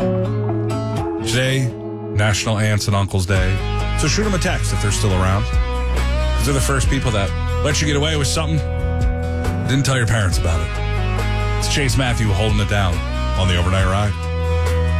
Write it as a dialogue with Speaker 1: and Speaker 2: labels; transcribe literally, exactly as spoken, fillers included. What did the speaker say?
Speaker 1: Today, National Aunts and Uncles Day. So shoot them a text if they're still around. Because they're the first people that let you get away with something. Didn't tell your parents about it. It's Chase Matthew holding it down on the Overnight Ride.